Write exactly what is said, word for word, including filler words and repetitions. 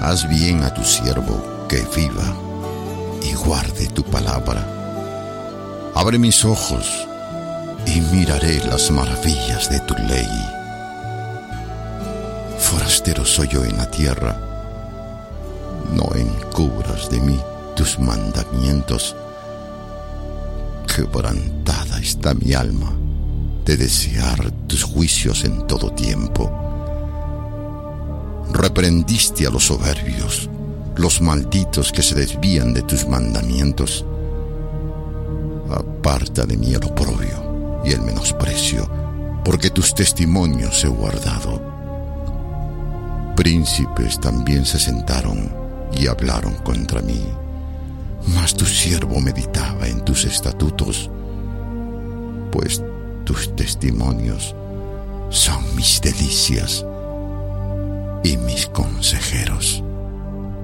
Haz bien a tu siervo que viva y guarde tu palabra. Abre mis ojos y miraré las maravillas de tu ley. Forastero soy yo en la tierra, no encubras de mí tus mandamientos. Quebrantada está mi alma de desear tus juicios en todo tiempo. Reprendiste a los soberbios, los malditos que se desvían de tus mandamientos. Aparta de mí el oprobio y el menosprecio, porque tus testimonios he guardado. Príncipes también se sentaron y hablaron contra mí, mas tu siervo meditaba en tus estatutos, pues tus testimonios son mis delicias y mis consejeros.